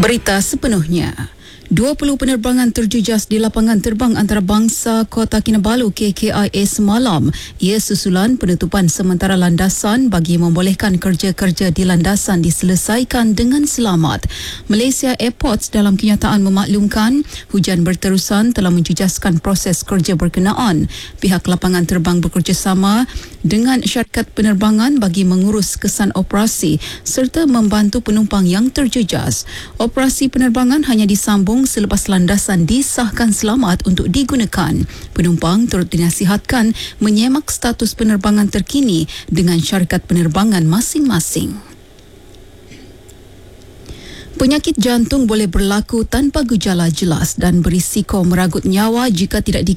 Berita sepenuhnya. 20 penerbangan terjejas di lapangan terbang antarabangsa Kota Kinabalu KKIA semalam. Ia susulan penutupan sementara landasan bagi membolehkan kerja-kerja di landasan diselesaikan dengan selamat. Malaysia Airports dalam kenyataan memaklumkan hujan berterusan telah menjejaskan proses kerja berkenaan. Pihak lapangan terbang bekerjasama dengan syarikat penerbangan bagi mengurus kesan operasi serta membantu penumpang yang terjejas. Operasi penerbangan hanya disambung selepas landasan disahkan selamat untuk digunakan. Penumpang turut dinasihatkan menyemak status penerbangan terkini dengan syarikat penerbangan masing-masing. Penyakit jantung boleh berlaku tanpa gejala jelas dan berisiko meragut nyawa jika tidak